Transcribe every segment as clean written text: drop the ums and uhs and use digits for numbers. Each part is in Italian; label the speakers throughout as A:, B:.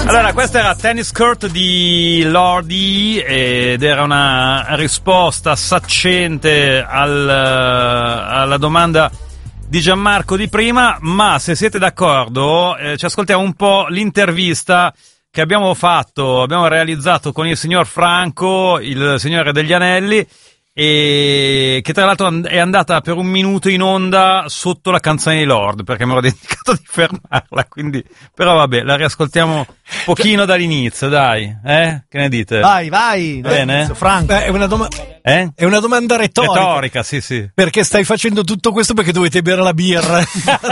A: Allora, questa era Tennis Court di Lordi ed era una risposta saccente alla domanda di Gianmarco di prima, ma se siete d'accordo ci ascoltiamo un po' l'intervista che abbiamo realizzato con il signor Franco, il Signore degli Anelli, e che tra l'altro è andata per un minuto in onda sotto la canzone di Lord, perché mi ero dimenticato di fermarla, quindi però vabbè, la riascoltiamo un pochino dall'inizio, dai, che ne dite?
B: Vai,
A: bene?
B: Franco, è una domanda retorica,
A: sì.
B: Perché stai facendo tutto questo perché dovete bere la birra?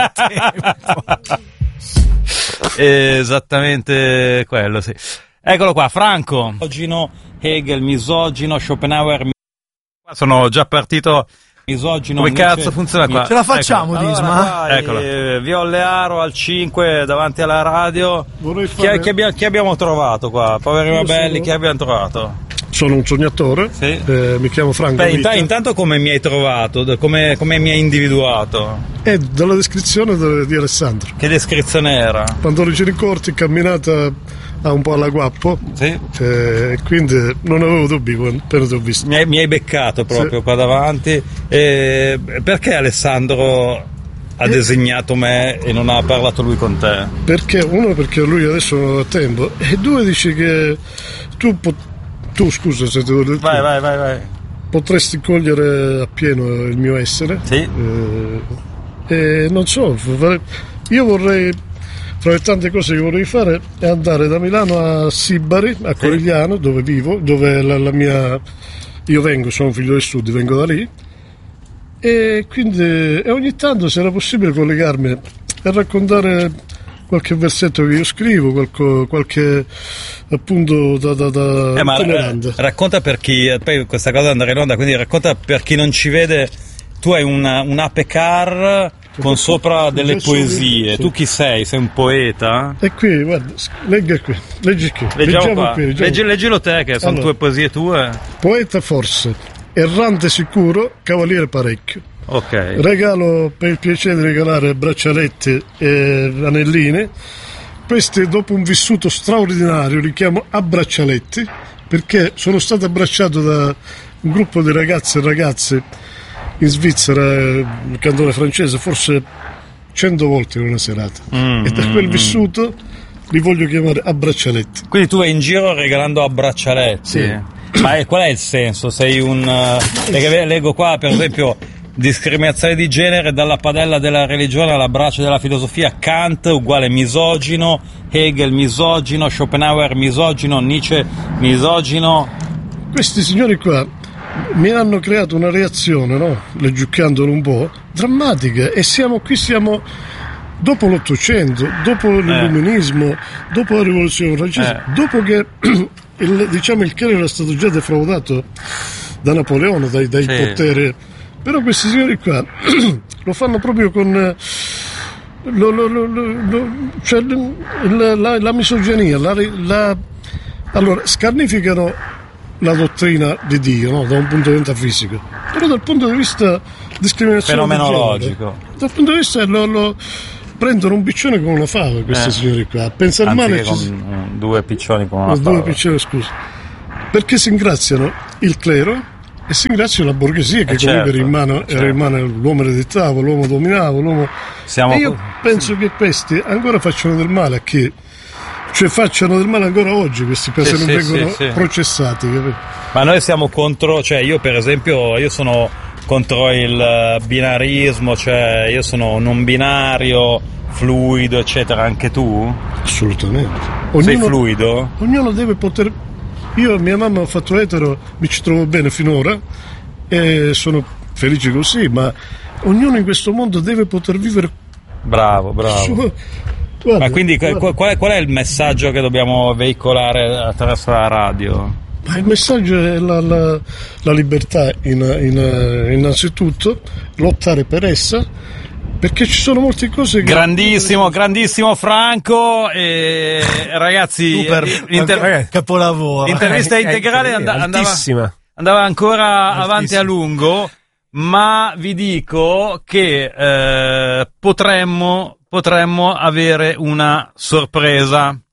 A: Esattamente quello, sì. Eccolo qua, Franco. Misogino, Hegel, misogino, Schopenhauer. Sono già partito. Misogino. Come cazzo funziona qua?
B: Ce la facciamo, ecco. Disma?
A: Allora, eccolo. Violearo al 5 davanti alla radio. Chi abbiamo trovato qua? Poveri Mabelli, chi abbiamo trovato?
C: Sono un sognatore, sì. Mi chiamo Franco.
A: Intanto come mi hai trovato? Come mi hai individuato?
C: È dalla descrizione di Alessandro.
A: Che descrizione era?
C: Pandorigini corti, camminata un po' alla Guappo,
A: sì.
C: Quindi non avevo dubbi appena ti ho visto.
A: Mi hai beccato proprio, sì. Qua davanti. Perché Alessandro ha designato me e non ha parlato lui con te?
C: Perché lui adesso non ha tempo, e due, dici che tu scusa se ti voglio dire.
A: Vai.
C: Potresti cogliere appieno il mio essere.
A: Sì.
C: Non so, io vorrei, fra le tante cose che vorrei fare, è andare da Milano a Sibari, a Corigliano, dove vivo, dove io vengo, sono un figlio di studi, vengo da lì, e quindi ogni tanto, se era possibile, collegarmi e raccontare qualche versetto che io scrivo, qualche appunto da itinerante.
A: Racconta per chi, poi questa cosa andrà in onda, quindi racconta per chi non ci vede. Tu hai un Ape Car con sopra delle poesie. Sì. Tu chi sei? Sei un poeta?
C: E qui, guarda, leggi qui.
A: Leggiamo qua. Leggilo te, che sono tue poesie tue.
C: Poeta forse, errante sicuro, cavaliere parecchio.
A: Ok.
C: Regalo, per il piacere di regalare braccialetti e anelline. Questi, dopo un vissuto straordinario, li chiamo abbraccialetti, perché sono stato abbracciato da un gruppo di ragazze e ragazzi in Svizzera, il cantone francese, forse 100 volte in una serata. E da quel vissuto li voglio chiamare abbraccialetti.
A: Quindi tu vai in giro regalando abbraccialetti?
C: Sì.
A: Ma qual è il senso? Sei perché leggo qua, per esempio, discriminazione di genere dalla padella della religione all'abbraccio della filosofia, Kant uguale misogino, Hegel misogino, Schopenhauer misogino, Nietzsche misogino.
C: Questi signori qua mi hanno creato una reazione, no? Leggiucchiandolo un po', drammatica, e siamo dopo l'Ottocento, dopo l'illuminismo, dopo la rivoluzione francese, dopo che il clero era stato già defraudato da Napoleone, dai poteri. Però questi signori qua lo fanno proprio con la misoginia, allora scarnificano la dottrina di Dio, no? Da un punto di vista fisico, però dal punto di vista discriminazione
A: fenomenologico,
C: dal punto di vista prendono un piccione con una fava questi signori qua, a pensare male
A: con due piccioni con una fava.
C: Due piccioni, scusa, perché si ingraziano il clero e si ingraziano la borghesia, che comunque era in mano l'uomo ereditava, l'uomo dominava, e io penso che questi ancora facciano del male a chi, cioè facciano del male ancora oggi, questi per se non vengono processati, capito?
A: Ma noi siamo contro, cioè io per esempio sono contro il binarismo, cioè io sono non binario, fluido, eccetera. Anche tu?
C: Assolutamente.
A: Sei fluido?
C: Ognuno deve poter. Io e mia mamma ho fatto etero, mi ci trovo bene finora e sono felice così, ma ognuno in questo mondo deve poter vivere.
A: Bravo.
C: Guarda,
A: ma quindi qual è il messaggio che dobbiamo veicolare attraverso la radio?
C: Ma il messaggio è la libertà innanzitutto, lottare per essa, perché ci sono molte cose che...
A: Grandissimo Franco, e ragazzi,
B: capolavoro,
A: intervista integrale andava ancora avanti a lungo, ma vi dico che potremmo avere una sorpresa.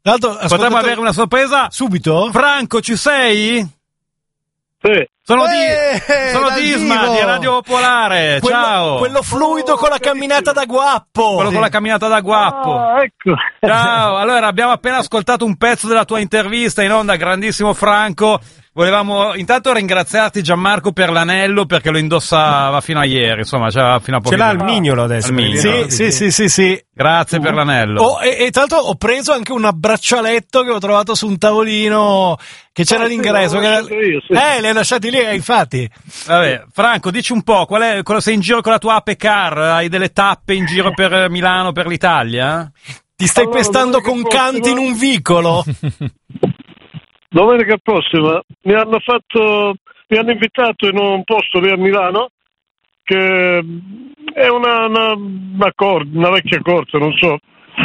A: Potremmo avere una sorpresa
B: subito?
A: Franco, ci sei?
C: Sì.
A: Sono Disma di Radio Popolare. Ciao.
B: Quello fluido con la camminata da guappo.
A: Quello con la camminata da guappo.
C: Ecco.
A: Ciao. Allora, abbiamo appena ascoltato un pezzo della tua intervista in onda, grandissimo Franco. Volevamo intanto ringraziarti, Gianmarco, per l'anello, perché lo indossava fino a ieri, insomma, fino a poco.
B: Ce l'ha al mignolo adesso. Sì.
A: Grazie per l'anello.
B: E tra l'altro ho preso anche un braccialetto che ho trovato su un tavolino che c'era all'ingresso.
C: L'ho lasciato io, sì.
B: Li hai lasciati lì, infatti.
A: Vabbè, Franco, dici un po', sei in giro con la tua Ape Car? Hai delle tappe in giro per Milano, per l'Italia?
B: Ti stai pestando con canti in un vicolo?
C: Domenica prossima mi hanno invitato in un posto lì a Milano che è una vecchia corte, non so,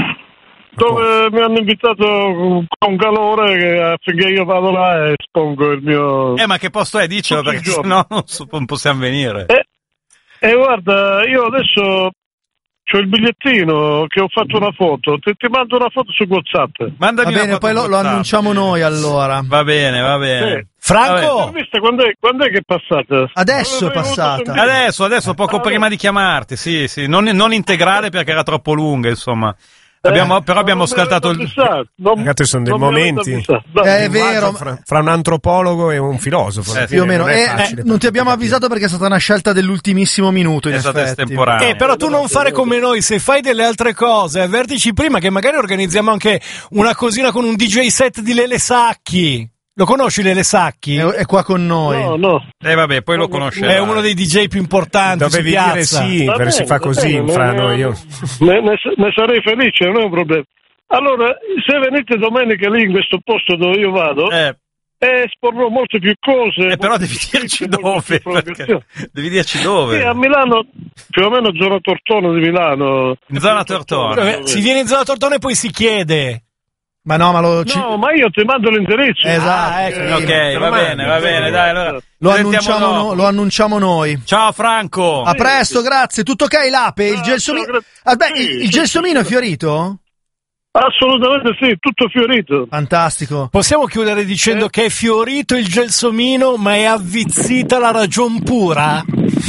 C: dove mi hanno invitato con calore affinché io vado là e espongo il mio...
A: Ma che posto è? Dicelo, perché sennò non possiamo venire.
C: Guarda, io adesso c'ho il bigliettino che ho fatto una foto, ti mando una foto su WhatsApp.
A: Mandami
D: va bene, poi lo annunciamo noi allora.
A: Va bene.
B: Franco!
C: Quando è che è passata?
D: Adesso è passata.
A: Adesso, poco prima di chiamarti, sì. Non integrale perché era troppo lunga, insomma. Abbiamo scaldato il...
E: Ragazzi, sono dei momenti.
D: È vero.
E: Fra un antropologo e un filosofo.
D: Più o meno. Non ti abbiamo avvisato perché è stata una scelta dell'ultimissimo minuto.
A: È stata estemporanea.
B: Però tu non fare come noi, se fai delle altre cose, avvertici prima che magari organizziamo anche una cosina con un DJ set di Lele Sacchi. Lo conosci Lele Sacchi?
D: È qua con noi.
C: No.
A: Vabbè, poi lo conoscerai.
B: È uno dei DJ più importanti.
E: Dovevi dire sì, perché si fa così fra noi.
C: Ne sarei felice, non è un problema. Allora, se venite domenica lì in questo posto dove io vado, esporrò molte più cose.
A: Però devi dirci dove. Devi dirci dove.
C: Sì, a Milano, più o meno zona Tortona di Milano.
A: In zona Tortona.
B: Si viene in zona Tortona e poi si chiede.
D: Ma no, ma
C: io ti mando l'indirizzo.
D: Esatto.
A: Ok, va bene, dai, allora.
D: Lo annunciamo noi.
A: Ciao Franco.
D: A presto, grazie. Tutto ok, l'Ape? Il gelsomino. Il gelsomino è fiorito?
C: Assolutamente sì, tutto fiorito.
D: Fantastico.
B: Possiamo chiudere dicendo che è fiorito il gelsomino, ma è avvizzita la ragion pura?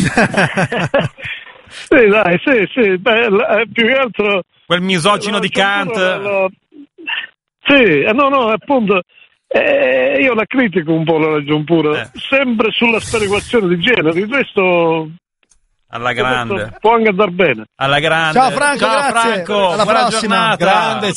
C: Sì, dai, sì. Più che altro
A: quel misogino di Kant.
C: Sì, no, appunto, io la critico un po' la ragion pura, sempre sulla sperequazione di genere, questo
A: alla grande
C: può anche andare bene.
A: Alla grande.
D: Ciao Franco, grazie.
A: Franco,
D: alla prossima.
A: Grande,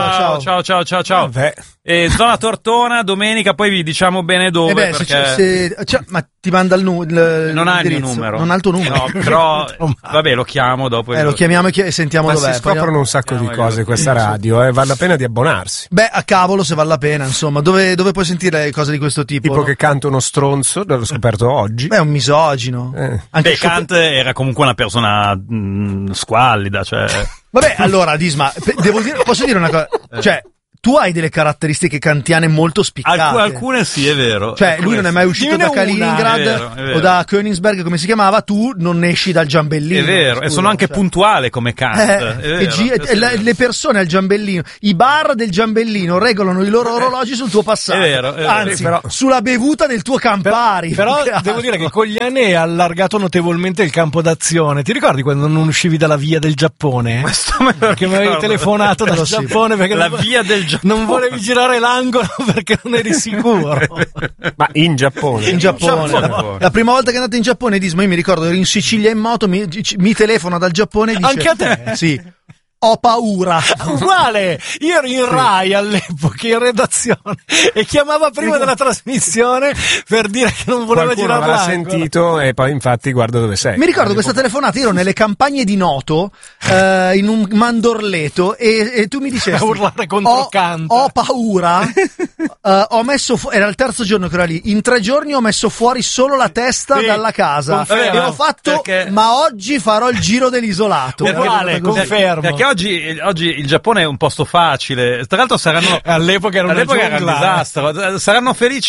A: ciao. Zona Tortona, domenica, poi vi diciamo bene dove. Perché...
D: ma ti manda
A: non ha il mio numero.
D: Non ha il tuo numero.
A: No, però vabbè, lo chiamo dopo.
D: Lo chiamiamo e sentiamo
E: ma
D: dov'è.
E: Si scoprono un sacco di cose questa radio, vale la pena di abbonarsi.
D: A cavolo se vale la pena, insomma. Dove puoi sentire cose di questo tipo?
E: Tipo che Kant è uno stronzo, l'ho scoperto oggi.
D: È un misogino.
A: Anche Kant era comunque una persona squallida, cioè.
D: Vabbè, allora Disma, posso dire una cosa? Cioè, tu hai delle caratteristiche kantiane molto spiccate.
A: Alcune sì, è vero.
D: Cioè, lui non è mai uscito da Kaliningrad
A: è vero.
D: O da Königsberg, come si chiamava, tu non esci dal giambellino.
A: È vero, scusa, e sono anche puntuale come Kant.
D: Le persone al giambellino, i bar del giambellino regolano i loro orologi sul tuo passato.
A: È vero.
D: Anzi, sulla bevuta del tuo Campari.
B: Però devo dire che con gli anni è allargato notevolmente il campo d'azione. Ti ricordi quando non uscivi dalla via del Giappone?
A: Questo me lo
B: che mi avevi telefonato dal Giappone perché
A: la via del Giappone.
B: Non volevi girare l'angolo perché non eri sicuro.
E: Ma in Giappone?
D: In Giappone. La prima volta che è andato in Giappone, Disma, io mi ricordo, ero in Sicilia in moto, mi telefona dal Giappone e dice...
B: Anche a te?
D: Sì. Ho paura.
B: Uguale, io ero in Rai all'epoca in redazione e chiamava prima della trasmissione per dire che non voleva girare l'angolo.
E: L'ha sentito e poi infatti guarda dove sei.
D: Mi ricordo questa telefonata, io ero nelle campagne di Noto in un mandorleto e tu mi dicesti
B: a urlare contro Kant.
D: Ho paura. Ho messo era il terzo giorno che era lì. In 3 giorni ho messo fuori solo la testa dalla casa e ho fatto ma oggi farò il giro dell'isolato.
B: Uguale, confermo.
A: Perché oggi il Giappone è un posto facile. Tra l'altro saranno
B: all'epoca era un
A: disastro. Saranno felici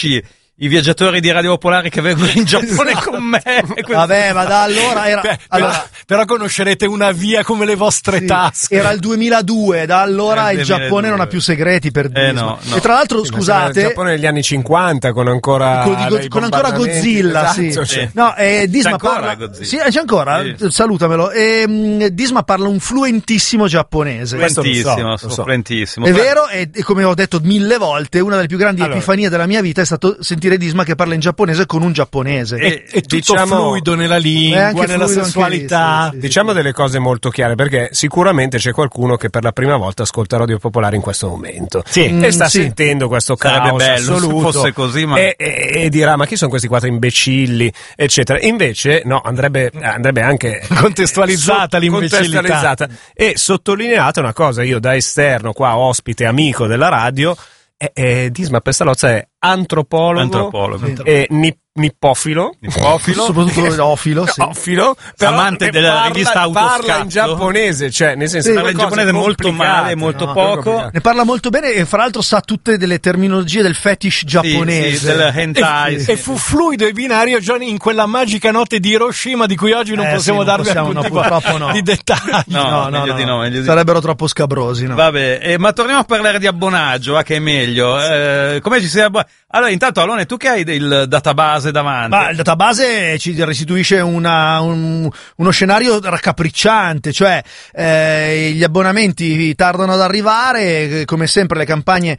A: i viaggiatori di Radio Popolare che vengono in Giappone con me.
D: Vabbè, ma da allora era...
B: Però conoscerete una via come le vostre tasche.
D: Era il 2002, da allora il Giappone non ha più segreti per Disma.
A: No.
D: E tra l'altro, scusate...
E: Il Giappone negli anni 50 con ancora...
D: con ancora Godzilla,
E: esatto,
D: sì. No, Disma parla...
A: Godzilla.
D: Sì, c'è ancora?
A: Sì.
D: Salutamelo. Disma parla un fluentissimo giapponese.
A: Fluentissimo.
D: È vero, e come ho detto 1000 volte, una delle più grandi epifanie della mia vita è stato sentire Disma che parla in giapponese con un giapponese.
B: È tutto fluido nella lingua, nella sessualità.
D: Sì,
E: diciamo delle cose molto chiare, perché sicuramente c'è qualcuno che per la prima volta ascolta Radio Popolare in questo momento e sta sentendo questo
A: sarebbe
E: caos
A: bello
E: assoluto,
A: se fosse così, ma...
E: e dirà: ma chi sono questi quattro imbecilli, eccetera. Invece no, andrebbe anche
B: contestualizzata l'imbecillità
E: e sottolineata una cosa. Io da esterno, qua ospite amico della radio, Disma Pestalozza è antropologo. E nippofilo,
D: soprattutto ofilo, sì.
A: Amante della rivista Autoscatto.
E: Parla in giapponese, cioè nel senso
A: parla in giapponese molto male, molto poco.
D: Ne parla molto bene e fra l'altro sa tutte delle terminologie del fetish giapponese,
A: del hentai.
B: E fu fluido e binario già in quella magica notte di Hiroshima di cui oggi non possiamo darvi alcun tipo di dettagli.
A: No,
D: sarebbero troppo scabrosi. No?
A: Vabbè, ma torniamo a parlare di abbonaggio, che è meglio. Come ci si allora, intanto Alone, tu che hai il database davanti?
D: Ma il database ci restituisce uno scenario raccapricciante, cioè gli abbonamenti tardano ad arrivare, come sempre le campagne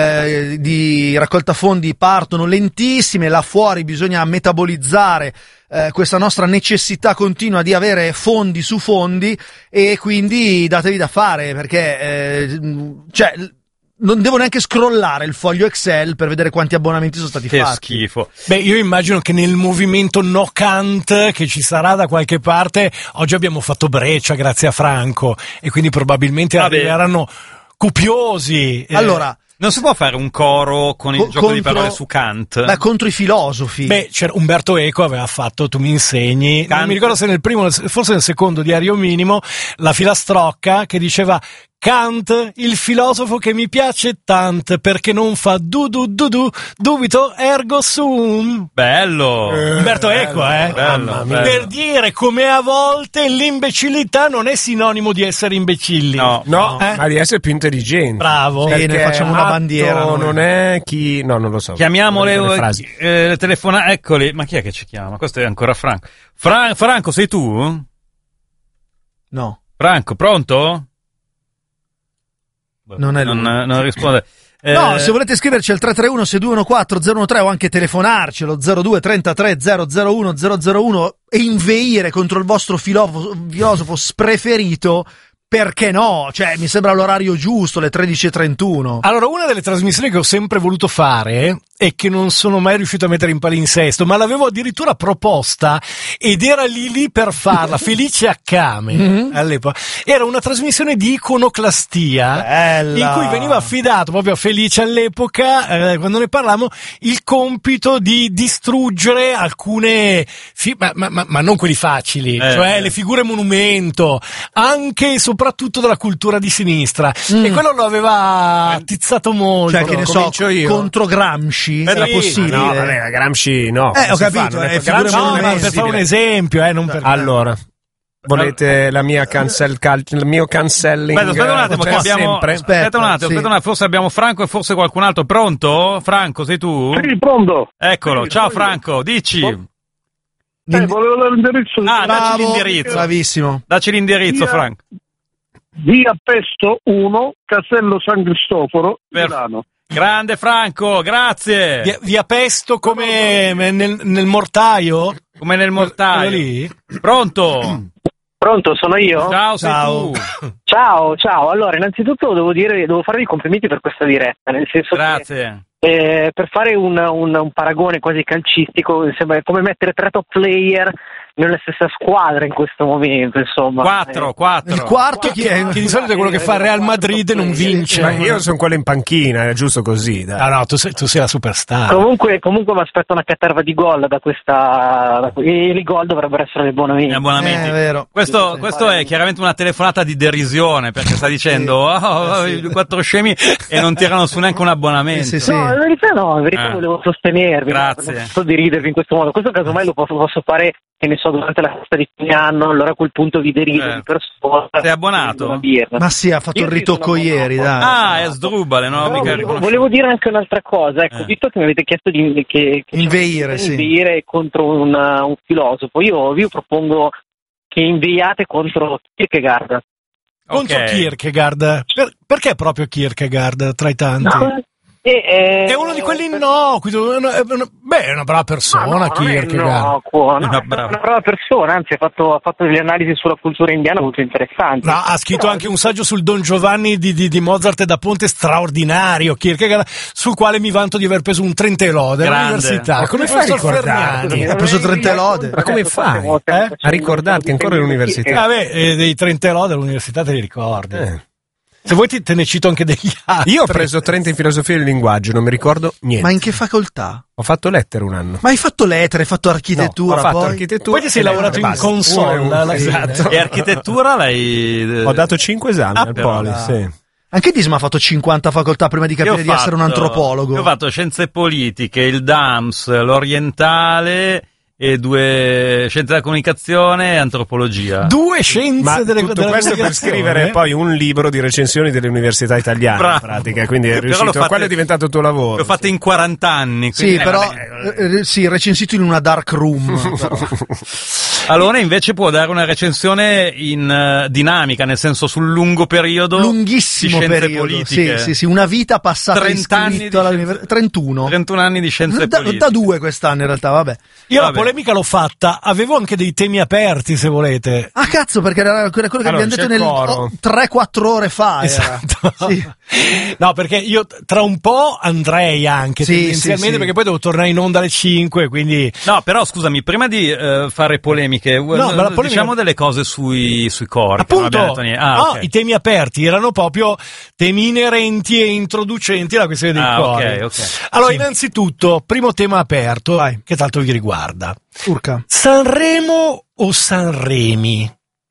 D: di raccolta fondi partono lentissime, là fuori bisogna metabolizzare questa nostra necessità continua di avere fondi su fondi, e quindi datevi da fare, perché non devo neanche scrollare il foglio Excel per vedere quanti abbonamenti sono stati fatti.
A: Che schifo.
B: Beh, io immagino che nel movimento No Cant che ci sarà da qualche parte, oggi abbiamo fatto breccia grazie a Franco, e quindi probabilmente arriveranno copiosi.
D: Allora,
A: non si può fare un coro con il gioco di parole su Kant?
D: Beh, contro i filosofi.
B: Beh, c'era Umberto Eco aveva fatto Tu mi insegni,
A: Kant.
B: non mi ricordo se nel primo, forse nel secondo diario minimo, la filastrocca che diceva: Kant, il filosofo che mi piace tant, perché non fa dubito ergo sum.
A: Bello.
B: Umberto Eco,
A: bello.
B: Per dire come a volte l'imbecillità non è sinonimo di essere imbecilli.
E: No, ma di essere più intelligenti.
B: Bravo.
D: Sì, ne facciamo una bandiera.
E: Non è chi... No, non lo so.
A: Chiamiamo le telefonate. Eccoli. Ma chi è che ci chiama? Questo è ancora Franco. Franco, sei tu?
D: No.
A: Franco, pronto? Non risponde.
D: No, se volete scriverci al 331-6214-013 o anche telefonarcelo 02 33 001 001 e inveire contro il vostro filosofo spreferito, perché no? Cioè, mi sembra l'orario giusto, le 13:31.
B: Allora, una delle trasmissioni che ho sempre voluto fare e che non sono mai riuscito a mettere in palinsesto, ma l'avevo addirittura proposta ed era lì per farla, Felice Accame, all'epoca. Era una trasmissione di iconoclastia.
D: Bella.
B: In cui veniva affidato proprio a Felice all'epoca, quando ne parlavamo, il compito di distruggere alcune ma non quelli facili, cioè le figure monumento, anche e soprattutto della cultura di sinistra, e quello lo aveva attizzato molto.
D: Cioè, che ne so, contro Gramsci era possibile.
E: No, vabbè, Gramsci no.
D: Ho capito,
E: per
B: fare un esempio, non per...
E: Allora, volete la mia il mio cancelling?
A: Aspetta un attimo, che abbiamo... Aspetta un attimo, forse abbiamo Franco e forse qualcun altro. Pronto? Franco, sei tu?
C: Sì, pronto.
A: Eccolo,
C: Sì,
A: ciao Franco, dici.
C: Volevo dare l'indirizzo.
A: Dacci l'indirizzo.
D: Bravissimo.
A: Dacci l'indirizzo, Franco.
C: Via Pesto 1, Castello San Cristoforo, Milano.
A: Grande Franco, grazie.
B: Via Pesto come nel mortaio?
A: Come nel mortaio.
B: Lì?
A: Pronto?
F: Pronto, sono io?
A: Ciao, sei tu.
F: Ciao. Allora, innanzitutto devo farvi i complimenti per questa diretta, nel senso
A: grazie.
F: Che per fare un paragone quasi calcistico, sembra come mettere 3 top player nella stessa squadra in questo momento, insomma.
A: 4.
D: Il quarto chi è?
B: Che di solito è quello che fa il Real Madrid e non vince.
E: Ma io sono quello in panchina, è giusto così. Dai.
B: No, tu sei la superstar.
F: Comunque mi aspetto una caterva di gol da questa, e i gol dovrebbero essere dei abbonamenti.
A: Abbonamenti.
D: È vero.
A: Questo è chiaramente una telefonata di derisione, perché sta dicendo i 4 scemi e non tirano su neanche un abbonamento.
D: Sì.
F: No, in verità volevo sostenervi.
A: Grazie.
F: Non so di ridervi in questo modo. Questo casomai lo posso fare, che ne so, durante la festa di fine anno, allora a quel punto vi derido di persona.
A: Sei abbonato?
D: Ma sì, ha fatto il ritocco ieri, dai.
A: Ah, è Sdrubale, no?
F: Volevo dire anche un'altra cosa, ecco, visto che mi avete chiesto di inveire contro un filosofo, io vi propongo che inveiate contro Kierkegaard.
B: Contro Kierkegaard? Perché proprio Kierkegaard tra i tanti?
F: No,
B: è uno di quelli innocui, è una brava persona, Kierkegaard.
F: Una brava persona, anzi ha fatto delle analisi sulla cultura indiana molto interessanti.
B: No, ha scritto anche un saggio sul Don Giovanni di Mozart e da Ponte straordinario, Kierkegaard, sul quale mi vanto di aver preso un Trentelode all'università.
E: Ma come fai a ricordarti?
D: Ha preso Trentelode?
E: Ma come fai a ricordarti ancora all'università?
B: Dei Trentelode all'università te li ricordi. Se vuoi te ne cito anche degli altri.
E: Io ho preso 30 in filosofia del linguaggio, non mi ricordo niente.
D: Ma in che facoltà?
E: Ho fatto lettere un anno.
D: Ma hai fatto lettere, hai fatto architettura?
E: No, ho fatto architettura.
B: Poi ti sei lavorato in console.
A: Esatto. E architettura l'hai...
E: Ho dato 5 esami al Poli, sì.
D: Anche Disma ha fatto 50 facoltà prima di capire di essere un antropologo.
A: Io ho fatto scienze politiche, il DAMS, l'orientale... e 2 scienze della comunicazione e antropologia.
B: 2 scienze della
E: tutto questo per scrivere poi un libro di recensioni delle università italiane in pratica, quindi è riuscito, quello è diventato il tuo lavoro.
A: L'ho fatto in 40 anni.
D: Sì, però sì, recensito in una dark room.
A: Alone invece può dare una recensione in dinamica, nel senso sul lungo periodo.
D: Lunghissimo
A: di scienze
D: periodo.
A: politiche.
D: Sì, una vita passata
A: 30 anni di
D: all'università. 31
A: anni di scienze politiche.
D: Da 2 quest'anno in realtà, vabbè.
B: Io la polemica l'ho fatta, avevo anche dei temi aperti se volete.
D: Ah cazzo, perché era quello che abbiamo detto 3-4 ore fa.
B: Esatto.
D: Sì.
B: No, perché io tra un po' andrei anche tendenzialmente, perché poi devo tornare in onda alle 5, quindi...
A: No, però scusami, prima di fare polemiche, diciamo delle cose sui corpi.
B: Appunto, i temi aperti erano proprio temi inerenti e introducenti alla questione dei corpi.
A: Okay.
B: Allora, innanzitutto, primo tema aperto, che tanto vi riguarda.
D: Urca.
B: Sanremo o Sanremi?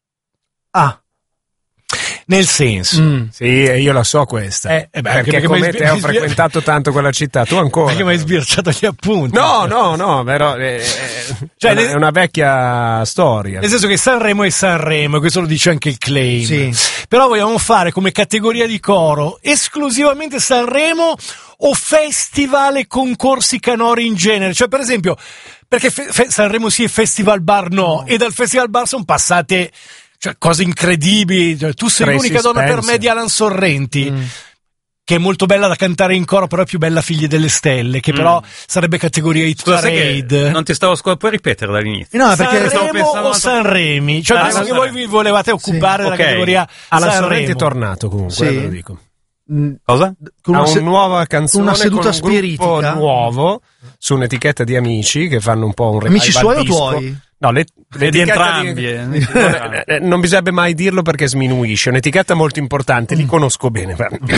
B: Nel senso,
E: sì, io la so questa, perché come te ho frequentato tanto quella città, tu ancora.
B: Perché mi hai sbirciato gli appunti?
E: No, però è una vecchia storia.
B: Nel senso che Sanremo è Sanremo, questo lo dice anche il claim.
D: Sì.
B: Però vogliamo fare come categoria di coro esclusivamente Sanremo o festival e concorsi canori in genere? Cioè, per esempio, perché Sanremo sì e Festival Bar no, e dal Festival Bar sono passate... Cioè, cose incredibili. Cioè, tu sei l'unica donna per me di Alan Sorrenti, che è molto bella da cantare in coro, però è più bella Figlie delle Stelle, che però sarebbe categoria Hit Parade.
A: Non ti stavo puoi ripetere dall'inizio.
B: No, perché Sanremo o Sanremi? Cioè, penso che voi vi volevate occupare della categoria
E: Alan
B: Sanremo.
E: Sorrenti è tornato comunque, ve lo dico.
A: Cosa?
E: Ha una nuova canzone,
D: una seduta
E: con un
D: spiritica
E: nuovo su un'etichetta di amici che fanno un po' un revival.
D: Amici suoi o
E: disco.
D: Tuoi?
E: No, le
A: di entrambi.
E: Non bisognerebbe mai dirlo perché sminuisce. È un'etichetta molto importante, li conosco bene.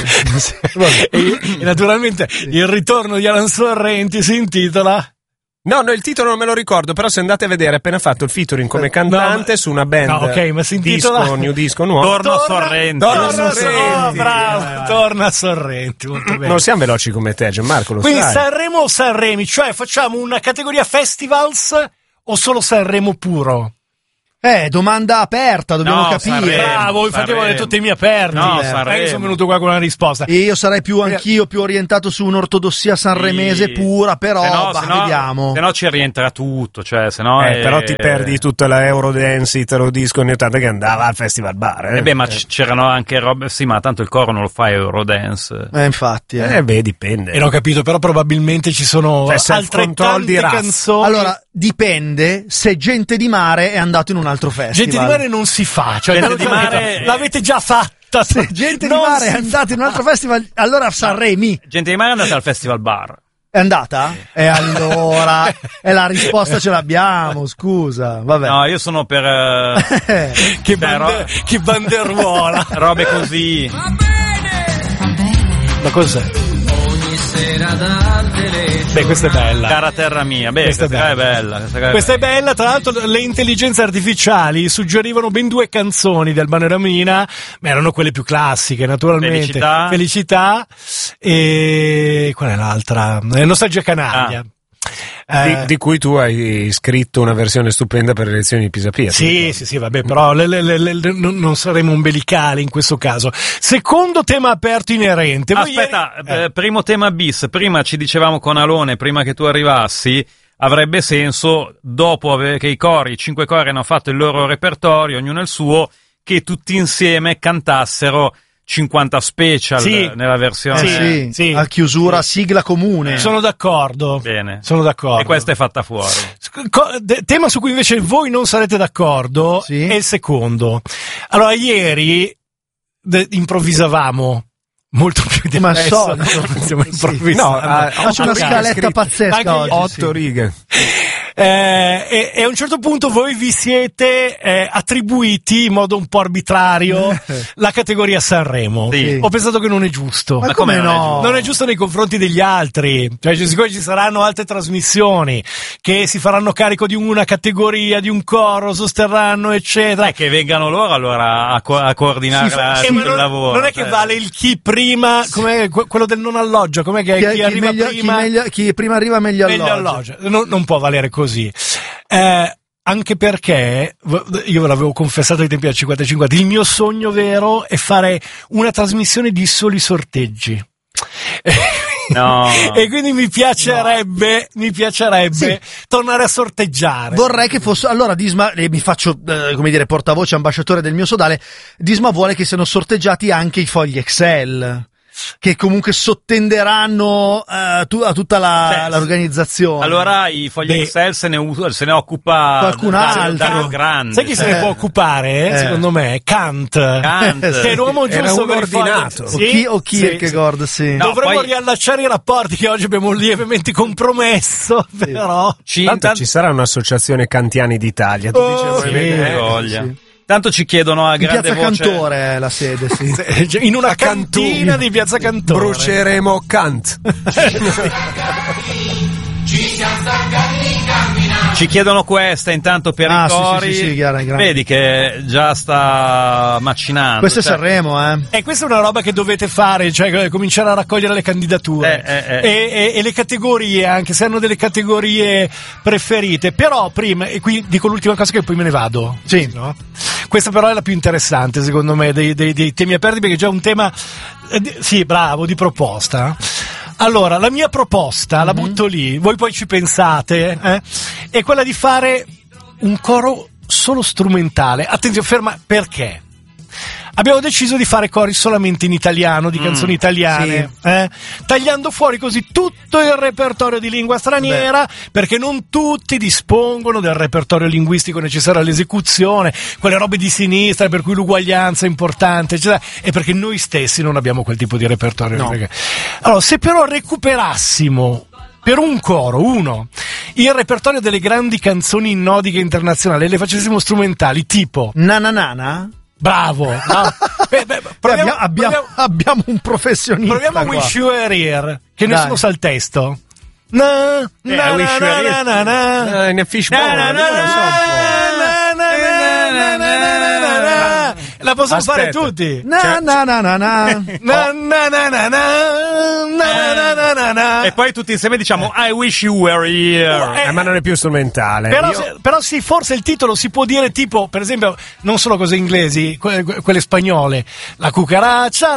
B: E naturalmente il ritorno di Alan Sorrenti si intitola...
E: No, il titolo non me lo ricordo, però se andate a vedere, ha appena fatto il featuring come cantante su una band
B: ma si intitola
E: new disco nuovo.
A: Torna Sorrenti.
B: Bravo, torna Sorrenti. Molto bene.
E: Non siamo veloci come te, Gianmarco, lo
B: Quindi
E: sai.
B: Sanremo o Sanremi? Cioè facciamo una categoria festivals o solo Sanremo puro?
D: Domanda aperta, dobbiamo capire.
A: Sanremo,
B: bravo, infatti avevo detto temi aperti. Sono venuto qua con una risposta.
D: E io sarei anch'io più orientato su un'ortodossia sanremese pura, però vediamo.
A: Se no ci rientra tutto, cioè se no
E: però ti perdi tutta la Eurodance, Italo Disco anni 80 che andava al Festival Bar.
A: Ma c'erano anche robe, sì, ma tanto il coro non lo fa Eurodance.
D: Infatti.
E: Dipende.
B: E l'ho capito, però probabilmente ci sono altrettante canzoni.
D: Allora, dipende se Gente di Mare è andato in un altro festival.
B: Gente di Mare non si fa, cioè
A: Gente di Mare
B: l'avete già fatta.
D: Se Gente di Mare è andato in un altro festival, allora Sanremi.
A: Gente di Mare è andata al Festival Bar.
D: È andata? E allora la risposta ce l'abbiamo, scusa. Vabbè.
A: No, io sono per
B: che banderuola.
A: Robe così.
B: Ma cos'è? Beh, questa è bella.
A: Cara terra mia, beh, questa è bella.
B: Questa è bella, tra l'altro le intelligenze artificiali suggerivano ben 2 canzoni del Banderamina, ma erano quelle più classiche, naturalmente. Felicità e qual è l'altra? Nostalgia Canaglia.
E: Di cui tu hai scritto una versione stupenda per le lezioni di Pisapia.
B: Sì, vabbè, però non saremo ombelicali in questo caso. Secondo tema aperto inerente.
A: Aspetta, primo tema bis. Prima ci dicevamo con Alone, prima che tu arrivassi, avrebbe senso, dopo che i 5 cori hanno fatto il loro repertorio, ognuno il suo, che tutti insieme cantassero 50 special nella versione
D: sì. A chiusura sigla comune.
B: Sono d'accordo.
A: Bene.
B: Sono d'accordo.
A: E questa è fatta fuori.
B: Tema su cui invece voi non sarete d'accordo è il secondo. Allora, ieri improvvisavamo molto più di adesso. Stiamo improvvisando.
D: Faccio una scaletta pazzesca oggi.
E: 8 righe.
B: E a un certo punto voi vi siete attribuiti in modo un po' arbitrario la categoria Sanremo.
A: Sì.
B: Ho pensato che non è giusto.
D: Ma come no?
B: Non è giusto nei confronti degli altri. Cioè, siccome ci saranno altre trasmissioni che si faranno carico di una categoria, di un coro, sosterranno, eccetera.
A: Che vengano loro allora a coordinare il lavoro.
B: Non è che vale il chi prima, come quello del non alloggio, com'è che chi arriva prima?
D: Chi prima arriva meglio alloggia.
B: Non può valere così. Anche perché io ve l'avevo confessato ai tempi del 50-50, il mio sogno vero è fare una trasmissione di soli sorteggi.
A: No.
B: E quindi mi piacerebbe tornare a sorteggiare.
D: Vorrei che fosse, allora Disma, mi faccio portavoce, ambasciatore del mio sodale. Disma vuole che siano sorteggiati anche i fogli Excel, che comunque sottenderanno a tutta l'organizzazione.
A: Allora i fogli Excel se ne occupa
D: qualcun altro
A: grande.
B: Sai chi se ne può occupare? Secondo me Kant. Che è l'uomo giusto per
E: ordinato.
D: O Kierkegaard, sì.
B: No, dovremmo riallacciare i rapporti che oggi abbiamo lievemente compromesso, però
E: tanto ci sarà un'associazione Kantiani d'Italia. Tu
A: voglia. Tanto ci chiedono a grande
D: Piazza
A: voce.
D: Cantore è la sede, sì.
B: In una cantina di Piazza Cantore.
E: Bruceremo Kant.
A: Ci chiedono questa intanto per i cori.
D: Sì, chiaro.
A: Vedi che già sta macinando.
D: Questo è Sanremo,
B: E questa è una roba che dovete fare, cioè cominciare a raccogliere le candidature e le categorie, anche se hanno delle categorie preferite. Però prima, e qui dico l'ultima cosa che poi me ne vado.
D: Sì.
B: No? Questa però è la più interessante secondo me dei temi aperti, perché è già un tema di proposta. Allora, la mia proposta, la butto lì, voi poi ci pensate, è quella di fare un coro solo strumentale. Attenzione, ferma, perché? Abbiamo deciso di fare cori solamente in italiano, di canzoni italiane, tagliando fuori così tutto il repertorio di lingua straniera, perché non tutti dispongono del repertorio linguistico necessario all'esecuzione, quelle robe di sinistra per cui l'uguaglianza è importante, eccetera, e perché noi stessi non abbiamo quel tipo di repertorio.
D: No.
B: Allora, se però recuperassimo per un coro, il repertorio delle grandi canzoni innodiche internazionali e le facessimo strumentali, tipo
D: Nananana?
B: Bravo, no?
D: Abbiamo un professionista.
B: Proviamo
D: qua.
B: Wish You Were Here, che nessuno sa il testo.
E: In a fishbowl.
B: La possiamo fare tutti.
A: E poi tutti insieme diciamo I wish you were here.
E: Ma non è più strumentale.
B: Però sì, forse il titolo si può dire tipo, per esempio, non solo cose inglesi, quelle spagnole. La cucaraccia.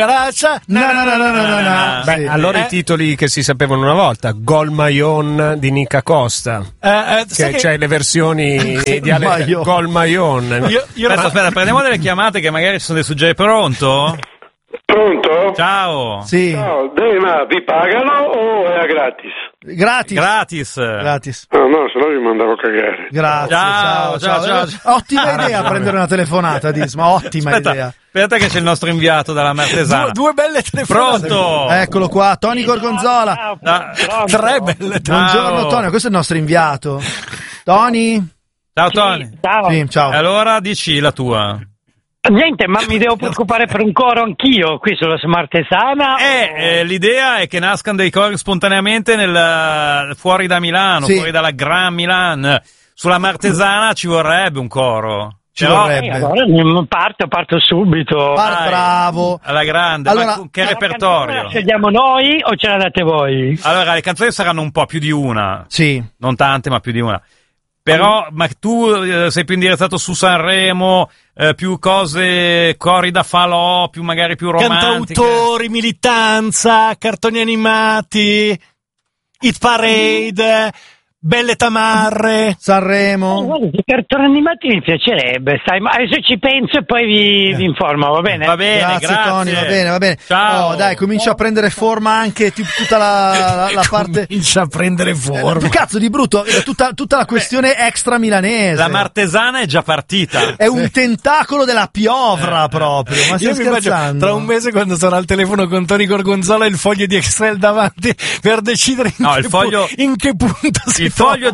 E: Beh, allora i titoli che si sapevano una volta, Golmayon di Nica Costa. C'è le versioni di Golmayon.
A: Aspetta, prendiamo delle chiamate che magari sono dei suggetti. Pronto?
G: Pronto?
A: Ciao.
D: Sì.
G: Ciao, ma vi pagano o è gratis?
A: Gratis.
G: No, se no vi mandavo a cagare.
D: Grazie.
A: Ciao.
D: Ottima idea prendere una telefonata, Disma, ottima idea.
A: Aspetta che c'è il nostro inviato dalla Martesana.
B: Due belle telefonate.
A: Pronto?
D: Eccolo qua, Tony Gorgonzola.
B: Tre belle telefonate.
D: Buongiorno Tony, questo è il nostro inviato. Tony?
A: Ciao Tony.
F: Ciao.
D: Sì, ciao.
A: Allora dici la tua.
F: Niente, ma mi devo preoccupare per un coro anch'io qui sulla Martesana?
A: L'idea è che nascano dei cori spontaneamente fuori da Milano, fuori dalla Gran Milan. Sulla Martesana ci vorrebbe un coro.
F: Allora parto subito.
D: Bravo.
A: Alla grande.
D: Allora,
A: che repertorio?
F: La scegliamo noi o ce la date voi?
A: Allora, le canzoni saranno un po' più di una.
D: Sì.
A: Non tante, ma più di una. Però, ma tu sei più indirizzato su Sanremo, più cori da falò, più magari più romantiche.
B: Cantautori, militanza, cartoni animati, hit parade, belle tamarre,
D: Sanremo.
F: I cartoni animati mi piacerebbe, sai, ma adesso ci penso e poi vi informo, va bene?
A: Va bene,
D: grazie. Tony, va bene.
A: Ciao.
D: Dai, comincia a prendere forma anche tutta la parte.
B: Comincia a prendere forma.
D: Cazzo di brutto, tutta la questione extra milanese.
A: La Martesana è già partita.
D: È un tentacolo della piovra proprio. Ma
B: Io
D: stai
B: mi faccio,
D: scherzando?
B: tra un mese quando sarà al telefono con Tony Gorgonzola il foglio di Excel davanti per decidere in che punto si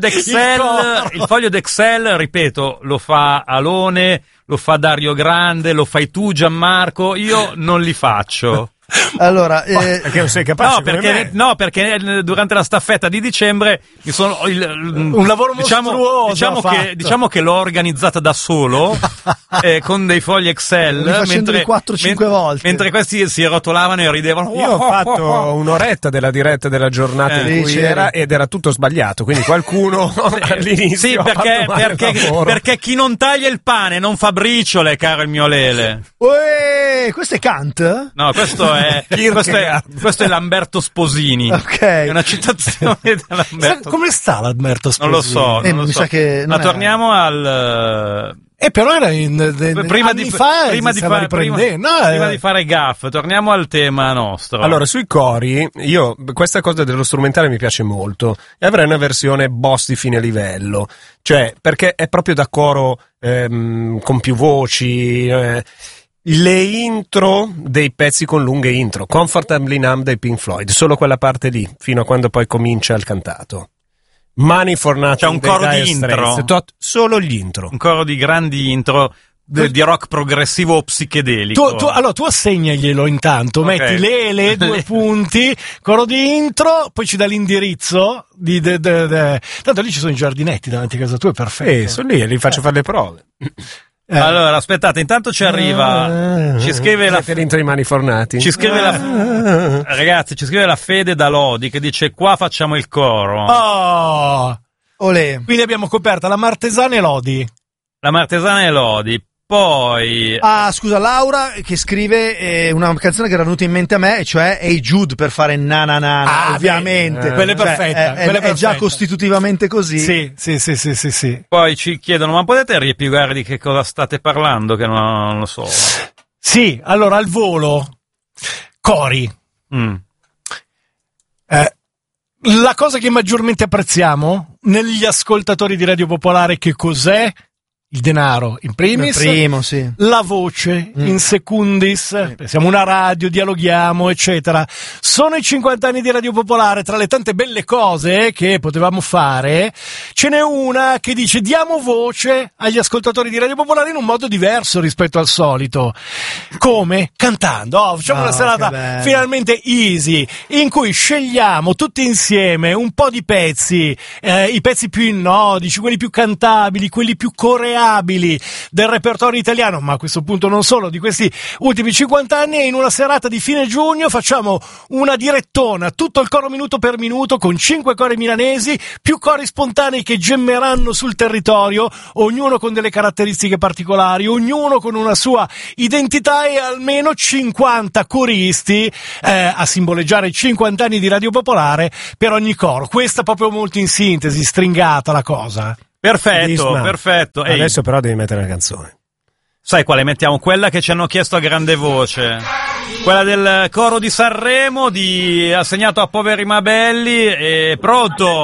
A: il foglio d'Excel, ripeto, lo fa Alone, lo fa Dario Grande, lo fai tu Gianmarco, io non li faccio.
D: Allora,
E: perché non sei capace?
A: Perché durante la staffetta di dicembre mi sono
B: un lavoro mostruoso.
A: Diciamo che l'ho organizzata da solo con dei fogli Excel,
D: facendoli 4-5 volte.
A: Mentre questi si rotolavano e ridevano.
E: Io ho fatto un'oretta della diretta della giornata in cui era ed era tutto sbagliato, quindi qualcuno all'inizio
A: perché chi non taglia il pane non fa briciole, caro il mio Lele.
D: Questo è Kant?
A: No, questo è Lamberto Sposini.
D: Ok.
A: È una citazione da Lamberto.
B: Come sta Lamberto Sposini?
A: Non lo so.
D: Mi sa che
A: ma torniamo al.
B: Però era prima di
A: fare gaff, torniamo al tema nostro.
E: Allora, sui cori, questa cosa dello strumentale mi piace molto e avrei una versione boss di fine livello, cioè perché è proprio da coro con più voci. Le intro dei pezzi con lunghe intro, Comfortably Numb dei Pink Floyd, solo quella parte lì, fino a quando poi comincia il cantato. Money for Nothing,
A: c'è un coro di intro,
E: solo gli intro,
A: un coro di grandi intro di rock progressivo o psichedelico.
B: Tu assegnaglielo intanto, metti le 2 punti, coro di intro, poi ci dà l'indirizzo tanto lì ci sono i giardinetti davanti a casa tua, è perfetto.
E: Sono lì e li faccio fare le prove.
A: Allora, aspettate, intanto ci arriva. Ci scrive
E: dentro i mani fornati.
A: Ci scrive ragazzi, ci scrive la Fede da Lodi che dice: qua facciamo il coro.
D: Olè.
B: Quindi abbiamo coperta la Martesana e Lodi.
A: La Martesana e Lodi. Poi.
D: Scusa, Laura che scrive una canzone che era venuta in mente a me, e cioè Hey Jude per fare na ovviamente.
B: Quella è perfetta.
D: È già costitutivamente così.
B: Sì.
A: Poi ci chiedono: ma potete riepilogare di che cosa state parlando? Che non lo so.
B: Sì, allora al volo. Cori. La cosa che maggiormente apprezziamo negli ascoltatori di Radio Popolare, che cos'è? Il denaro in primis,
D: sì.
B: La voce in secundis, siamo una radio, dialoghiamo, eccetera. Sono i 50 anni di Radio Popolare, tra le tante belle cose che potevamo fare, ce n'è una che dice: diamo voce agli ascoltatori di Radio Popolare in un modo diverso rispetto al solito. Come? Cantando. Facciamo una serata finalmente easy, in cui scegliamo tutti insieme un po' di pezzi, i pezzi più innodici, quelli più cantabili, quelli più coreabili del repertorio italiano, ma a questo punto non solo, di questi ultimi 50 anni, e in una serata di fine giugno facciamo una direttona, tutto il coro minuto per minuto, con 5 cori milanesi, più cori spontanei che gemmeranno sul territorio, ognuno con delle caratteristiche particolari, ognuno con una sua identità, e almeno 50 coristi a simboleggiare i 50 anni di Radio Popolare per ogni coro. Questa proprio molto in sintesi, stringata la cosa.
A: Perfetto.
E: Adesso però devi mettere una canzone.
A: Sai quale mettiamo? Quella che ci hanno chiesto a grande voce. Quella del coro di Sanremo, assegnato a Poveri ma Belli.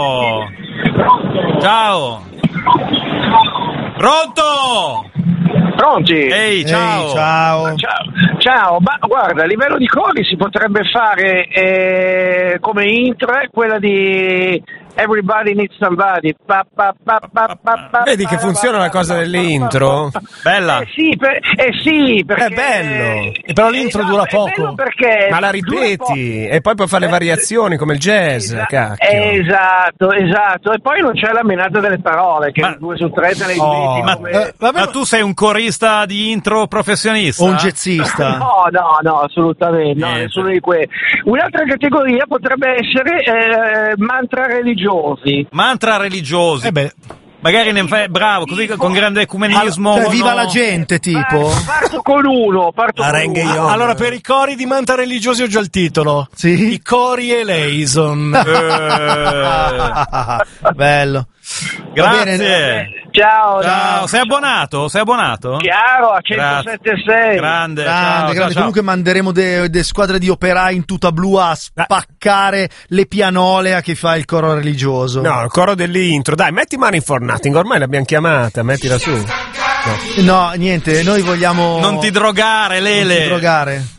A: Pronto? Ciao. Pronto?
H: Pronti?
A: Ehi, ciao.
H: Ciao, ma guarda, a livello di cori si potrebbe fare come intro quella di Everybody Needs Somebody.
E: Vedi che funziona la cosa dell'intro?
A: Bella.
H: Sì, perché
E: è bello.
B: E però l'intro dura poco.
E: Ma la ripeti e poi puoi fare le variazioni come il jazz, cacchio.
H: Esatto. E poi non c'è la menata delle parole, che 2 su 3 te le inventi.
A: Ma tu sei un corista di intro professionista?
D: O un jazzista?
H: No, assolutamente. No, nessuno di quei. Un'altra categoria potrebbe essere mantra religiosi.
A: Mantra religiosi. Magari ne fai, bravo, così con grande ecumenismo.
D: Cioè, viva la gente, tipo.
H: Parto con uno.
B: Allora, per i cori di mantra religiosi ho già il titolo.
D: Sì?
B: I cori Eleison.
D: Bello.
A: Grazie.
H: Ciao.
A: Sei abbonato?
H: Chiaro, a 107.6.
A: Grande.
D: Ciao. Comunque manderemo delle squadre di operai in tuta blu a spaccare le pianole a chi fa il coro religioso.
E: No, il coro dell'intro. Dai, metti Money for Nothing, ormai l'abbiamo chiamata, mettila su.
D: No, niente, noi vogliamo...
A: Non ti drogare, Lele.
D: Non ti drogare.